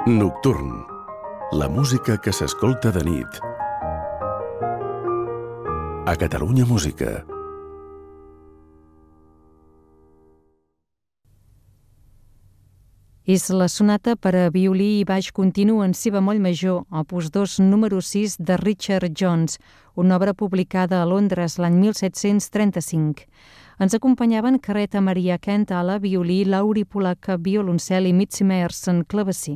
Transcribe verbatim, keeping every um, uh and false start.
Nocturn, la música que s'escolta de nit. A Catalunya Música. És la sonata per a violí i baix continu en si bemoll major, opus dos, número sis, de Richard Jones, una obra publicada a Londres l'any mil set-cents trenta-cinc. Ens acompanyaven Carreta Maria Kent, ala, violí, Lauri Polaca, violoncel i Mitzi Meyerson, clavecí.